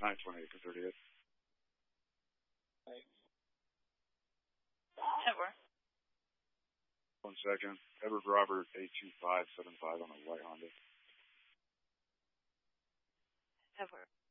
928 for 38. Edward. 1 second. Edward Robert 82575 on a white Honda. Edward.